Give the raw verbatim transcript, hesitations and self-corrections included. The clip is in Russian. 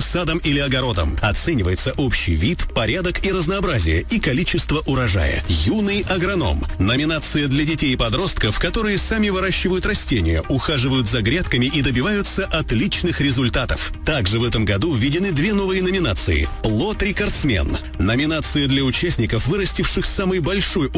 садом или огородом. Оценивается общий вид, порядок и разнообразие, и количество урожая. Юный агроном. Номинация для детей и подростков, которые сами выращивают растения, ухаживают за грядками и добиваются отличных результатов. Также в этом году введены две новые номинации. Плод-рекордсмен. Номинация для участников, вырастивших самый большой